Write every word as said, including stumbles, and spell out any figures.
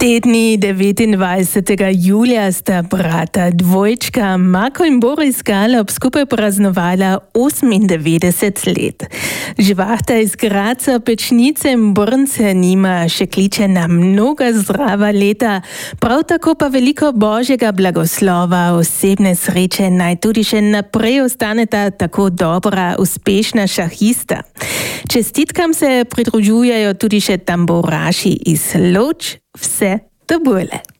Te dni devetindvajsetega julija sta brata dvojčka Marko in Boris Galop skupaj praznovala osemindevetdeset let. Živahta iz Graca, Pečnice in Brnce njima še kliče na mnoga zdrava leta, prav tako pa veliko božjega blagoslova, osebne sreče, naj tudi še naprej ostaneta tako dobra, uspešna šahista. Čestitkam se pridružujejo tudi še tamburaši iz Loč. Vse to bolje.